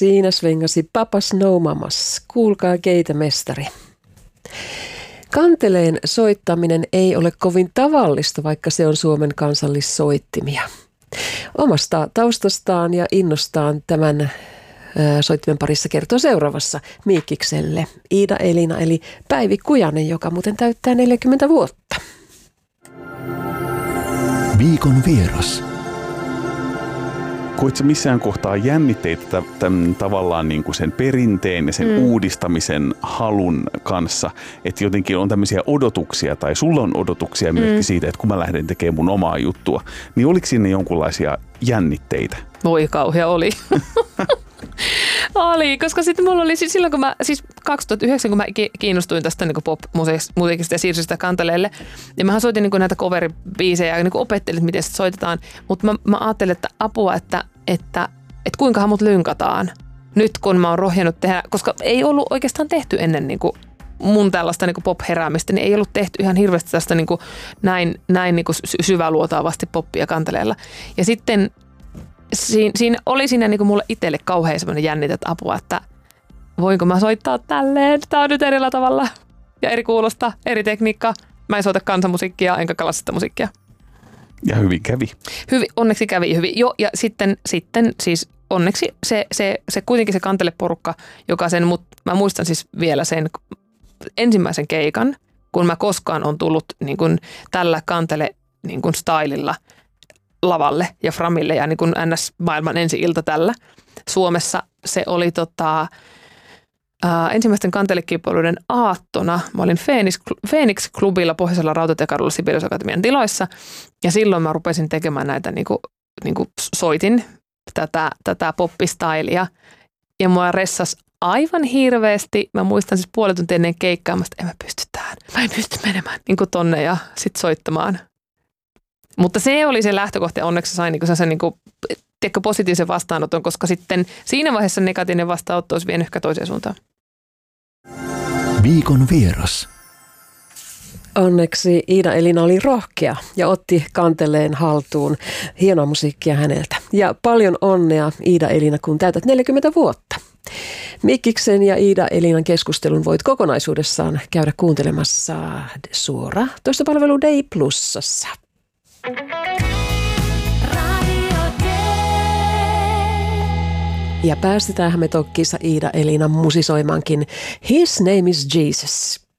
Siinä svengasi Papas No Mamas. Kuulkaa keitä, mestari. Kanteleen soittaminen ei ole kovin tavallista, vaikka se on Suomen kansallissoittimia. Omasta taustastaan ja innostaan tämän soittimen parissa kertoo seuraavassa Miikkikselle Iida-Elina eli Päivi Kujanen, joka muuten täyttää 40 vuotta. Viikon vieras. Koitko missään kohtaa jännitteitä tämän tavallaan niin kuin sen perinteen ja sen uudistamisen halun kanssa? Että jotenkin on tämmöisiä odotuksia tai sulla on odotuksia myöskin siitä, että kun mä lähden tekemään mun omaa juttua, niin oliko siinä jonkunlaisia jännitteitä? Voi kauhea oli. Oli, koska sitten mulla oli silloin, kun mä, 2009, kun mä kiinnostuin tästä niin pop-musiikista ja siirsin sitä kanteleelle, ja mähän soitin niin näitä cover-biisejä ja niin opettelin, miten sitä soitetaan, mutta mä ajattelin, että apua, että kuinkahan mut lynkataan nyt, kun mä oon rohjennut tehdä, koska ei ollut oikeastaan tehty ennen niin kuin mun tällaista niin kuin pop-heräämistä, niin ei ollut tehty ihan hirveästi tästä niin kuin näin niin kuin syväluotaavasti poppia kanteleella. Ja sitten siinä oli niin kuin mulle itselle kauhean semmoinen jännitet apua, että voinko mä soittaa tälleen, tää on nyt erillä tavalla ja eri kuulosta, eri tekniikka. Mä en soita kansanmusiikkia enkä klassista musiikkia. Ja hyvin kävi. Onneksi kävi hyvin. Joo, ja sitten siis onneksi se kuitenkin se kanteleporukka, joka sen, mä muistan siis vielä sen ensimmäisen keikan, kun mä koskaan on tullut niin kuin tällä kantele niin kuin stylilla lavalle ja framille ja niin kuin NS-maailman ensi-ilta tällä. Suomessa se oli ensimmäisten kantelekilpailuiden aattona. Mä olin Phoenix-klubilla Pohjoisella Rautatiekadulla Sibelius Akatemian tiloissa ja silloin mä rupesin tekemään näitä niin kuin soitin tätä poppistailia ja mua ressasi aivan hirveästi. Mä muistan siis puoli tuntia ennen keikkaa, että en mä pysty tähän. Mä en pysty menemään niin kuin tonne ja sit soittamaan. Mutta se oli se lähtökohta ja onneksi sain sen positiivisen vastaanoton, koska sitten siinä vaiheessa negatiivinen vastaanotto olisi vienyt ehkä toiseen suuntaan. Viikon vieras. Onneksi Iida-Elina oli rohkea ja otti kanteleen haltuun. Hienoa musiikkia häneltä. Ja paljon onnea Iida-Elina, kun täytät 40 vuotta. Mikkiksen ja Iida-Elinan keskustelun voit kokonaisuudessaan käydä kuuntelemassa suora toistopalvelu Day Plusassa. Ja päästetäänhän me tokkissa Iida-Elinan musisoimankin His Name is Jesus.